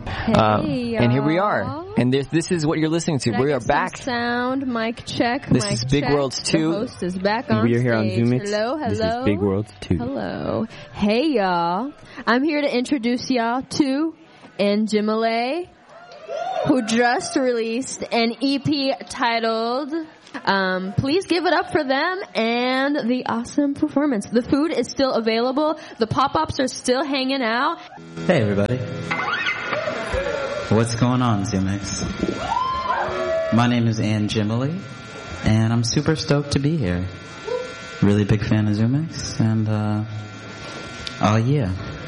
And here we are. And this is what you're listening to. We are back. Sound, mic check. This is Big Worlds 2. The host is back on We are here on stage. Zoomix. Hello. This is Big Worlds 2. Hello. Hey, y'all. I'm here to introduce y'all to Njimile, who just released an EP titled... please give it up for them and the awesome performance. The food is still available. The pop-ups are still hanging out. Hey everybody. What's going on, Zoomix? My name is Njimile, and I'm super stoked to be here. Really big fan of Zoomix, and oh yeah.